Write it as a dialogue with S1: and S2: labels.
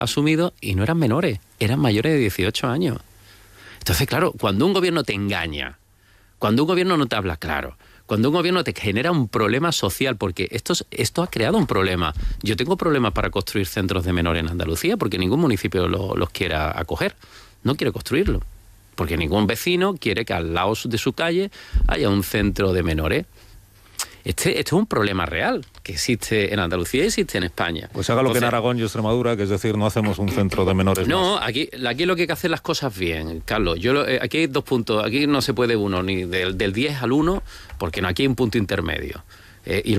S1: asumidos y no eran menores, eran mayores de 18 años. Entonces, claro, cuando un gobierno te engaña, cuando un gobierno no te habla claro, cuando un gobierno te genera un problema social, porque esto ha creado un problema. Yo tengo problemas para construir centros de menores en Andalucía porque ningún municipio los quiera acoger, no quiere construirlo, porque ningún vecino quiere que al lado de su calle haya un centro de menores. Este es un problema real que existe en Andalucía y existe en España.
S2: Pues haga lo que en Aragón y Extremadura, que es decir, no hacemos un centro de menores
S1: No,
S2: más.
S1: aquí lo que hay que hacer las cosas bien, Carlos. Aquí hay 2 puntos. Aquí no se puede uno ni del 10 al 1, porque no, aquí hay un punto intermedio. Ir